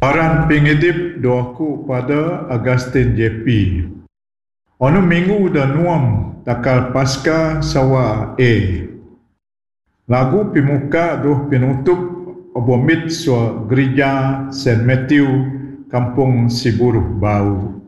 Aran pengedip doaku pada Agustin JP. Ono minggu dan nuam takal pasca sawa lagu pimuka doh penutup obomit so gereja St. Matthew Kampung Siburuh Bau.